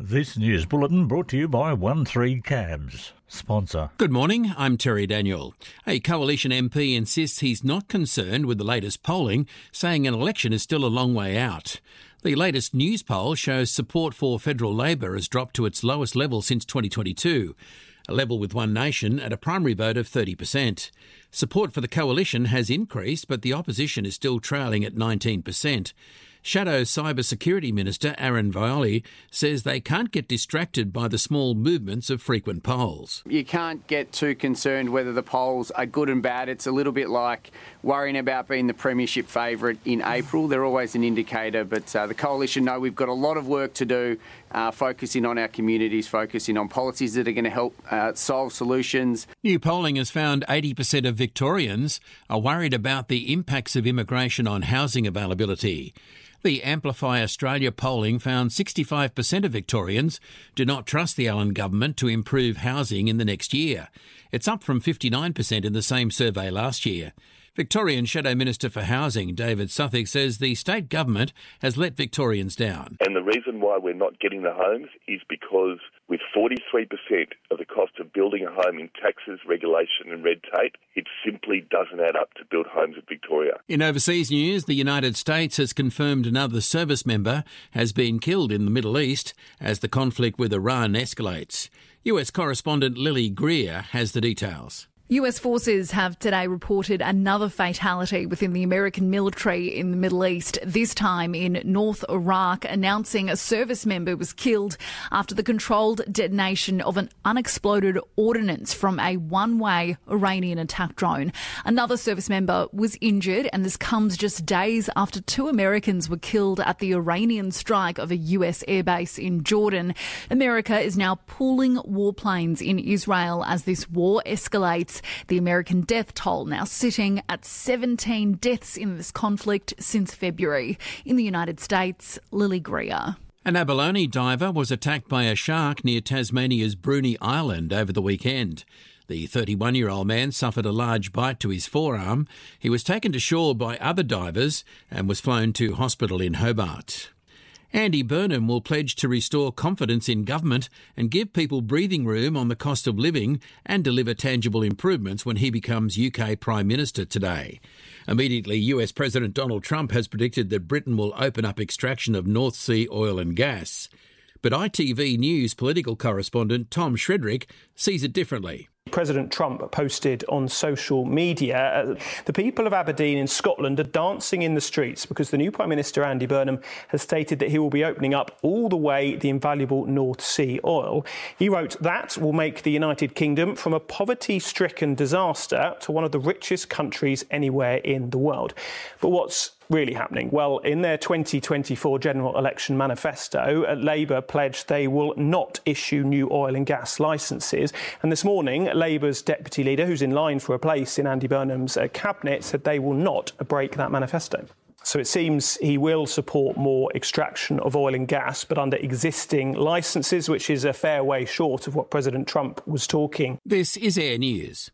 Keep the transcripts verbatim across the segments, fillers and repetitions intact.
This news bulletin brought to you by one three Cabs, sponsor. Good morning, I'm Terry Daniel. A Coalition M P insists he's not concerned with the latest polling, saying an election is still a long way out. The latest news poll shows support for federal Labor has dropped to its lowest level since twenty twenty-two, a level with One Nation at a primary vote of thirty percent. Support for the coalition has increased, but the opposition is still trailing at nineteen percent. Shadow Cyber Security Minister Aaron Violi says they can't get distracted by the small movements of frequent polls. You can't get too concerned whether the polls are good and bad. It's a little bit like worrying about being the premiership favourite in April. They're always an indicator, but uh, the coalition know we've got a lot of work to do, uh, focusing on our communities, focusing on policies that are going to help uh, solve solutions. New polling has found eighty percent of Victorians are worried about the impacts of immigration on housing availability. The Amplify Australia polling found sixty-five percent of Victorians do not trust the Allen government to improve housing in the next year. It's up from fifty-nine percent in the same survey last year. Victorian Shadow Minister for Housing, David Suffolk, says the state government has let Victorians down. And the reason why we're not getting the homes is because with forty-three percent of the cost of building a home in taxes, regulation and red tape, it simply doesn't add up to build homes in Victoria. In overseas news, the United States has confirmed another service member has been killed in the Middle East as the conflict with Iran escalates. U S correspondent Lily Greer has the details. U S forces have today reported another fatality within the American military in the Middle East, this time in North Iraq, announcing a service member was killed after the controlled detonation of an unexploded ordnance from a one-way Iranian attack drone. Another service member was injured, and this comes just days after two Americans were killed at the Iranian strike of a U S airbase in Jordan. America is now pooling warplanes in Israel as this war escalates. The American death toll now sitting at seventeen deaths in this conflict since February. In the United States, Lily Greer. An abalone diver was attacked by a shark near Tasmania's Bruny Island over the weekend. The thirty-one-year-old man suffered a large bite to his forearm. He was taken to shore by other divers and was flown to hospital in Hobart. Andy Burnham will pledge to restore confidence in government and give people breathing room on the cost of living and deliver tangible improvements when he becomes U K Prime Minister today. Immediately, U S President Donald Trump has predicted that Britain will open up extraction of North Sea oil and gas. But I T V News political correspondent Tom Shredrick sees it differently. President Trump posted on social media, uh, the people of Aberdeen in Scotland are dancing in the streets because the new Prime Minister, Andy Burnham, has stated that he will be opening up all the way the invaluable North Sea oil. He wrote, that will make the United Kingdom from a poverty-stricken disaster to one of the richest countries anywhere in the world. But what's really happening? Well, in their twenty twenty-four general election manifesto, uh, Labour pledged they will not issue new oil and gas licences. And this morning, Labour's deputy leader, who's in line for a place in Andy Burnham's uh, cabinet, said they will not break that manifesto. So it seems he will support more extraction of oil and gas, but under existing licences, which is a fair way short of what President Trump was talking. This is Air News.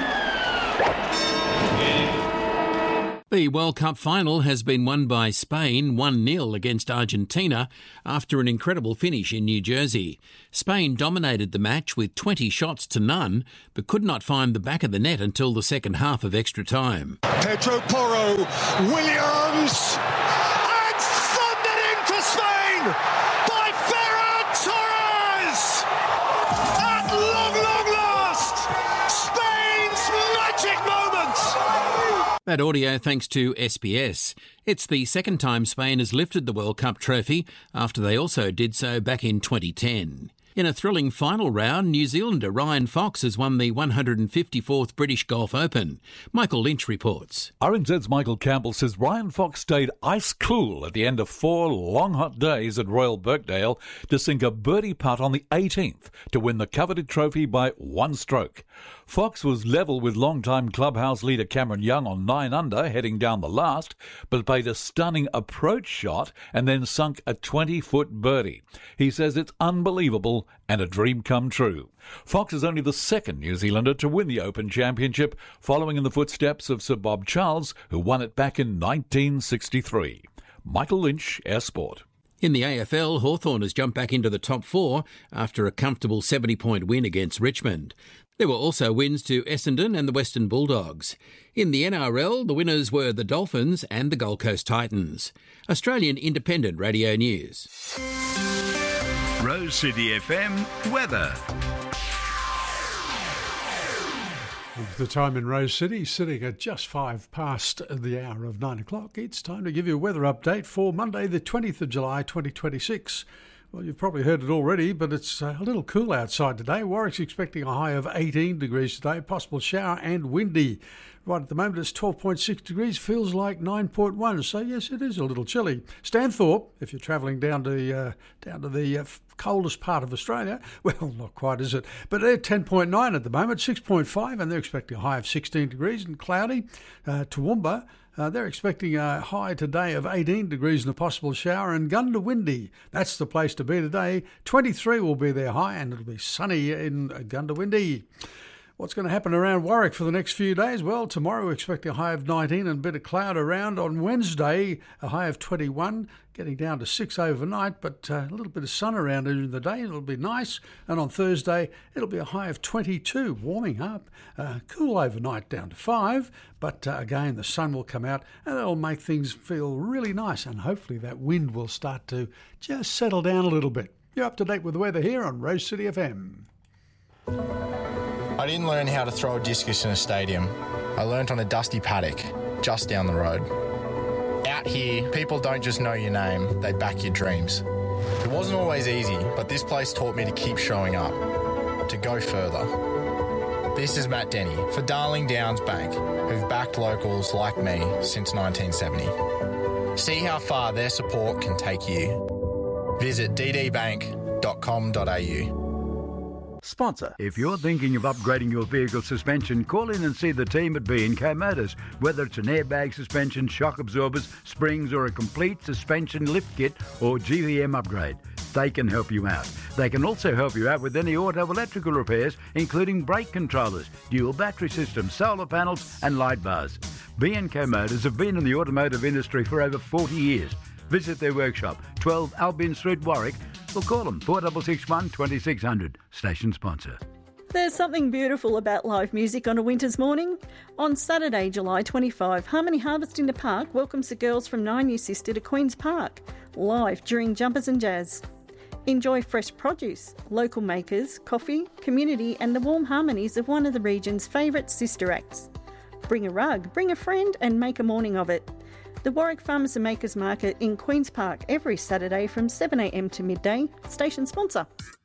The World Cup final has been won by Spain one nil against Argentina after an incredible finish in New Jersey. Spain dominated the match with twenty shots to none, but could not find the back of the net until the second half of extra time. Pedro Porro, Williams, and thundered in for Spain by Ferran Torres! At long, long last, Spain's magic moment! That audio thanks to S B S. It's the second time Spain has lifted the World Cup trophy after they also did so back in twenty ten. In a thrilling final round, New Zealander Ryan Fox has won the one hundred fifty-fourth British Golf Open. Michael Lynch reports. R N Z's Michael Campbell says Ryan Fox stayed ice cool at the end of four long hot days at Royal Birkdale to sink a birdie putt on the eighteenth to win the coveted trophy by one stroke. Fox was level with long-time clubhouse leader Cameron Young on nine under heading down the last, but played a stunning approach shot and then sunk a twenty-foot birdie. He says it's unbelievable and a dream come true. Fox is only the second New Zealander to win the Open Championship, following in the footsteps of Sir Bob Charles, who won it back in nineteen sixty-three. Michael Lynch, Air Sport. In the A F L, Hawthorn has jumped back into the top four after a comfortable seventy-point win against Richmond. There were also wins to Essendon and the Western Bulldogs. In the N R L, the winners were the Dolphins and the Gold Coast Titans. Australian Independent Radio News. Rose City F M weather. The time in Rose City, sitting at just five past the hour of nine o'clock. It's time to give you a weather update for Monday, the twentieth of July, twenty twenty-six. Well, you've probably heard it already, but it's a little cool outside today. Warwick's expecting a high of eighteen degrees today, possible shower and windy. Right at the moment, it's twelve point six degrees, feels like nine point one. So, yes, it is a little chilly. Stanthorpe, if you're travelling down to uh, down to the uh, coldest part of Australia, well, not quite, is it? But they're ten point nine at the moment, six point five, and they're expecting a high of sixteen degrees and cloudy. Uh, Toowoomba, Uh, they're expecting a high today of eighteen degrees and a possible shower, and Gundawindi, that's the place to be today. twenty-three will be their high, and it'll be sunny in Gundawindi. What's going to happen around Warwick for the next few days? Well, tomorrow we're expecting a high of nineteen and a bit of cloud around. On Wednesday, a high of twenty-one, getting down to six overnight, but uh, a little bit of sun around during the day. It'll be nice. And on Thursday, it'll be a high of twenty-two, warming up. Uh, cool overnight down to five, but uh, again, the sun will come out and that'll make things feel really nice. And hopefully that wind will start to just settle down a little bit. You're up to date with the weather here on Rose City F M. I didn't learn how to throw a discus in a stadium. I learnt on a dusty paddock just down the road. Out here, people don't just know your name, they back your dreams. It wasn't always easy, but this place taught me to keep showing up, to go further. This is Matt Denny for Darling Downs Bank, who've backed locals like me since nineteen seventy. See how far their support can take you. Visit d d bank dot com dot a u. Sponsor. If you're thinking of upgrading your vehicle suspension, call in and see the team at B and K Motors. Whether it's an airbag suspension, shock absorbers, springs, or a complete suspension lift kit or G V M upgrade, they can help you out. They can also help you out with any auto electrical repairs, including brake controllers, dual battery systems, solar panels, and light bars. B and K Motors have been in the automotive industry for over forty years. Visit their workshop, twelve Albion Street, Warwick, or call them four six six one, two six zero zero. Station sponsor. There's something beautiful about live music on a winter's morning. On Saturday, July twenty-fifth, Harmony Harvest in the Park welcomes the girls from Nine Year Sister to Queen's Park, live during Jumpers and Jazz. Enjoy fresh produce, local makers, coffee, community and the warm harmonies of one of the region's favourite sister acts. Bring a rug, bring a friend and make a morning of it. The Warwick Farmers and Makers Market in Queen's Park every Saturday from seven a m to midday. Station sponsor.